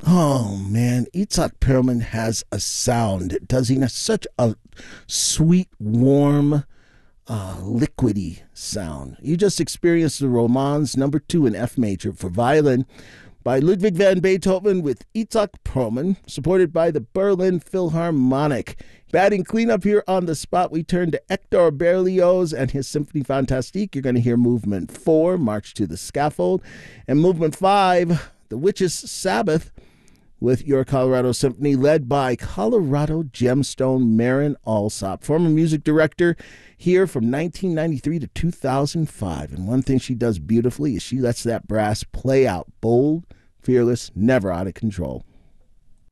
Oh man, Itzhak Perlman has a sound, does he? Such a sweet, warm, liquidy sound. You just experienced the Romans number 2 in F major for violin by Ludwig van Beethoven with Itzhak Perlman, supported by the Berlin Philharmonic. Batting cleanup here on the spot, we turn to Hector Berlioz and his Symphonie Fantastique. You're going to hear Movement 4, March to the Scaffold, and Movement 5, The Witch's Sabbath, with your Colorado Symphony, led by Colorado Gemstone Marin Alsop, former music director here from 1993 to 2005. And one thing she does beautifully is she lets that brass play out bold, fearless, never out of control.